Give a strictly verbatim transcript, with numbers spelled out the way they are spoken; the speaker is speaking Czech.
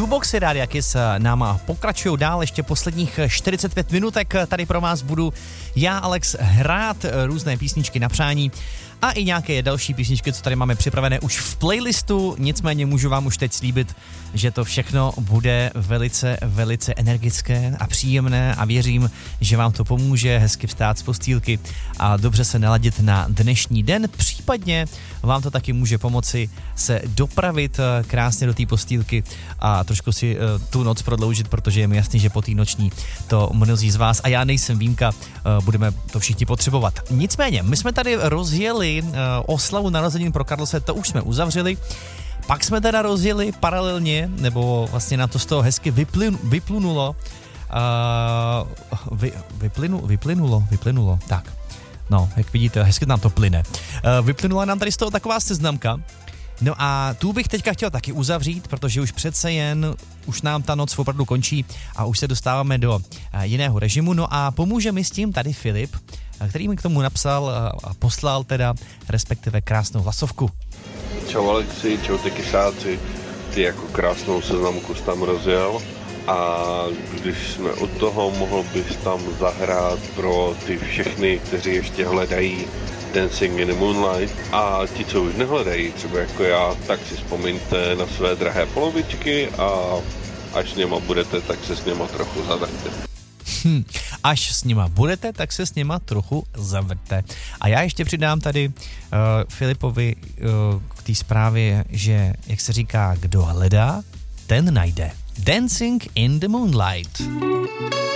Jukeboxy Rádia Kiss nám pokračují dál ještě posledních čtyřicet pět minutek. Tady pro vás budu já, Alex, hrát různé písničky na přání a i nějaké další písničky, co tady máme připravené už v playlistu. Nicméně můžu vám už teď slíbit, že to všechno bude velice, velice energické a příjemné a věřím, že vám to pomůže hezky vstát z postýlky a dobře se naladit na dnešní den. Případně vám to taky může pomoci se dopravit krásně do té postýlky a trošku si tu noc prodloužit, protože je mi jasný, že po té noční to mnozí z vás, a já nejsem výjimka, budeme to všichni potřebovat. Nicméně, my jsme tady rozjeli oslavu narozenin pro Karlose, to už jsme uzavřeli. Pak jsme teda rozjeli paralelně, nebo vlastně na to z toho hezky vyplyn, vyplunulo, uh, vy, vyplynu, vyplynulo, vyplynulo, tak. No, jak vidíte, hezky nám to plyne. Uh, vyplynula nám tady z toho taková seznamka. No a tu bych teďka chtěl taky uzavřít, protože už přece jen, už nám ta noc opravdu končí a už se dostáváme do uh, jiného režimu. No a pomůže mi s tím tady Filip, který mi k tomu napsal a poslal teda, respektive krásnou hlasovku. Čau Alexi, čau ty kysáci, ty jako krásnou seznamku jsi tam rozjel a když jsme od toho, mohl bys tam zahrát pro ty všechny, kteří ještě hledají Dancing in the Moonlight a ti, co už nehledají, třeba jako já, tak si vzpomeňte na své drahé polovičky a až s něma budete, tak se s něma trochu zavrťte. Hm, až s nima budete, tak se s nima trochu zavrte. A já ještě přidám tady uh, Filipovi uh, k té zprávě, že, jak se říká, kdo hledá, ten najde. Dancing in the Moonlight.